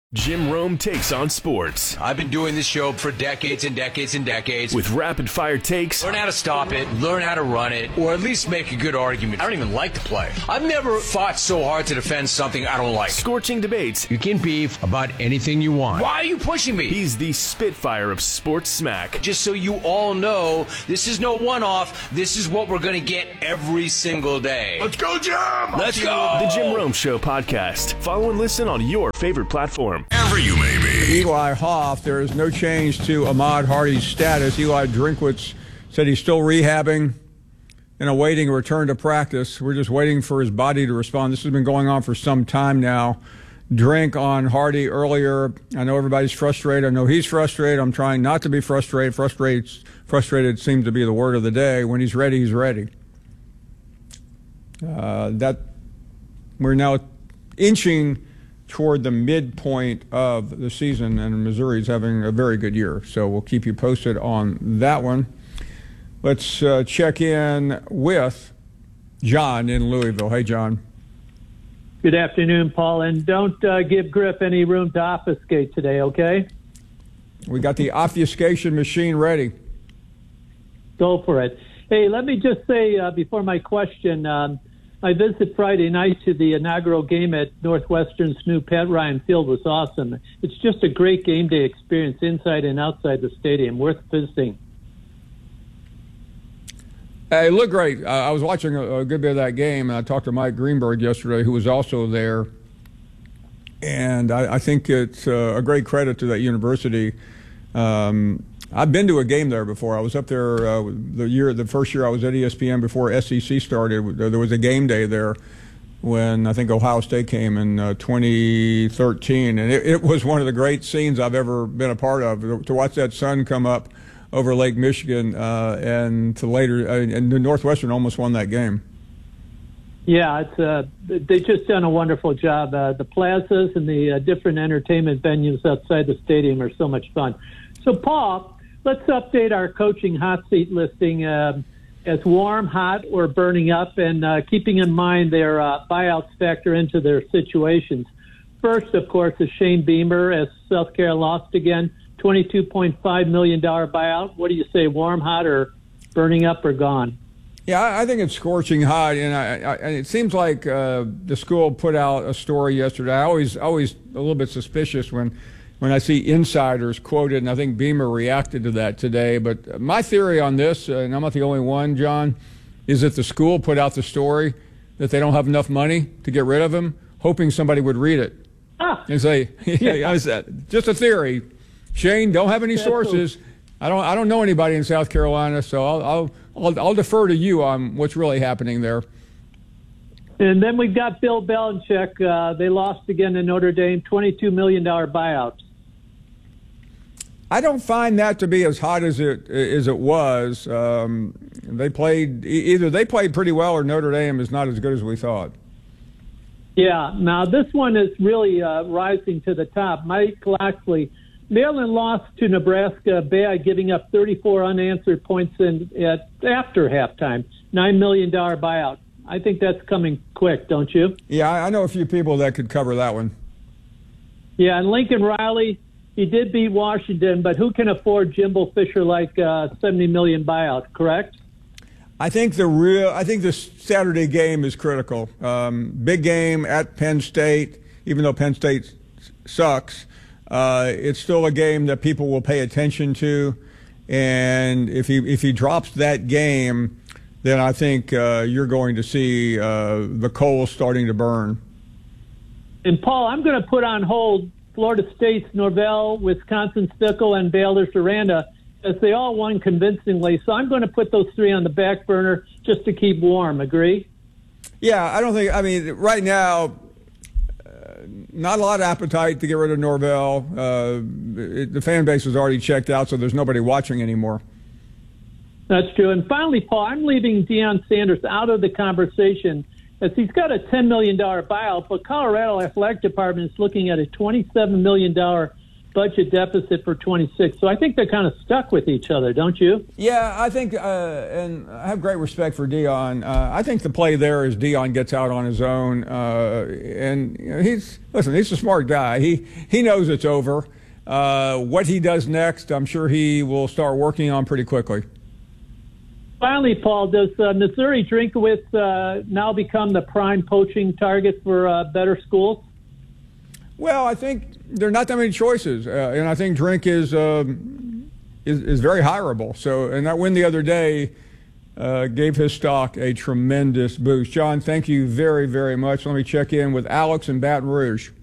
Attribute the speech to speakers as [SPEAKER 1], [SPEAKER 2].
[SPEAKER 1] Jim Rome takes on sports.
[SPEAKER 2] I've been doing this show for decades and decades and decades.
[SPEAKER 1] With rapid-fire takes.
[SPEAKER 2] Learn how to stop it, learn how to run it, or at least make a good argument. I don't even like the play. I've never fought so hard to defend something I don't like.
[SPEAKER 1] Scorching debates.
[SPEAKER 2] You can beef about anything you want. Why are you pushing me?
[SPEAKER 1] He's the Spitfire of sports smack.
[SPEAKER 2] Just so you all know, this is no one-off. This is what we're going to get every single day.
[SPEAKER 3] Let's go, Jim!
[SPEAKER 2] Let's go!
[SPEAKER 1] The Jim Rome Show podcast. Follow and listen on your favorite platform.
[SPEAKER 3] Wherever you may be.
[SPEAKER 4] Eli Hoff, there is no change to Ahmad Hardy's status. Eli Drinkwitz said he's still rehabbing and awaiting a return to practice. We're just waiting for his body to respond. This has been going on for some time now. Drink on Hardy earlier. I know everybody's frustrated. I know he's frustrated. I'm trying not to be frustrated. Frustrated seems to be the word of the day. When he's ready, he's ready. That we're now inching toward the midpoint of the season, and Missouri's having a very good year. So we'll keep you posted on that one. Let's check in with John in Louisville. Hey, John.
[SPEAKER 5] Good afternoon, Paul. And don't give Griff any room to obfuscate today, okay?
[SPEAKER 4] We got the obfuscation machine ready.
[SPEAKER 5] Go for it. Hey, let me just say before my question, my visit Friday night to the inaugural game at Northwestern's new Pat Ryan Field was awesome. It's just a great game day experience inside and outside the stadium. Worth visiting.
[SPEAKER 4] It looked great. I was watching a good bit of that game, and I talked to Mike Greenberg yesterday, who was also there. And I think it's a great credit to that university. I've been to a game there before. I was up there the first year I was at ESPN before SEC started. There was a game day there when I think Ohio State came in 2013, and it was one of the great scenes I've ever been a part of. To watch that sun come up over Lake Michigan, and to later, and Northwestern almost won that game.
[SPEAKER 5] Yeah, they've just done a wonderful job. The plazas and the different entertainment venues outside the stadium are so much fun. So, Paul, let's update our coaching hot seat listing as warm, hot, or burning up, and keeping in mind their buyouts factor into their situations. First, of course, is Shane Beamer as South Carolina lost again, $22.5 million buyout. What do you say, warm, hot, or burning up, or gone?
[SPEAKER 4] Yeah, I think it's scorching hot, and it seems like the school put out a story yesterday. I always a little bit suspicious when I see insiders quoted, and I think Beamer reacted to that today. But my theory on this, and I'm not the only one, John, is that the school put out the story that they don't have enough money to get rid of him, hoping somebody would read it and say, yeah. Just a theory. Shane, don't have any sources. I don't know anybody in South Carolina, so I'll defer to you on what's really happening there.
[SPEAKER 5] And then we've got Bill Belichick. They lost again to Notre Dame, $22 million buyout.
[SPEAKER 4] I don't find that to be as hot as it was. They played pretty well, or Notre Dame is not as good as we thought. Yeah.
[SPEAKER 5] Now this one is really rising to the top. Mike Locksley, Maryland lost to Nebraska by giving up 34 unanswered points after halftime. $9 million buyout. I think that's coming quick, don't you?
[SPEAKER 4] Yeah, I know a few people that could cover that one.
[SPEAKER 5] Yeah, and Lincoln Riley, he did beat Washington, but who can afford Jimbo Fisher like $70 million buyout, correct?
[SPEAKER 4] I think the Saturday game is critical. Big game at Penn State, even though Penn State sucks. It's still a game that people will pay attention to, and if he drops that game, then I think you're going to see the coals starting to burn.
[SPEAKER 5] And Paul, I'm going to put on hold Florida State's Norvell, Wisconsin's Fickle, and Baylor's Aranda, as they all won convincingly. So I'm going to put those three on the back burner just to keep warm. Agree?
[SPEAKER 4] Yeah, right now, not a lot of appetite to get rid of Norvell. The fan base is already checked out, so there's nobody watching anymore.
[SPEAKER 5] That's true. And finally, Paul, I'm leaving Deion Sanders out of the conversation as he's got a $10 million buyout, but Colorado Athletic Department is looking at a $27 million budget deficit for 26. So I think they're kind of stuck with each other, don't you?
[SPEAKER 4] Yeah, I think, and I have great respect for Deion. I think the play there is Deion gets out on his own, and he's a smart guy. He knows it's over. What he does next, I'm sure he will start working on pretty quickly.
[SPEAKER 5] Finally, Paul, does Missouri Drinkwitz now become the prime poaching target for better schools?
[SPEAKER 4] Well, I think there are not that many choices, and I think Drink is very hireable. So, and that win the other day gave his stock a tremendous boost. John, thank you very, very much. Let me check in with Alex in Baton Rouge.